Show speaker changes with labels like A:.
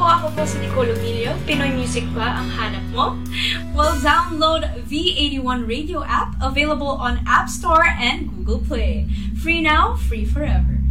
A: ako po si Nicole Ovilio. Pinoy Music ba ang hanap mo? Well, download V81 Radio app, available on App Store and Google Play. Free now, free forever.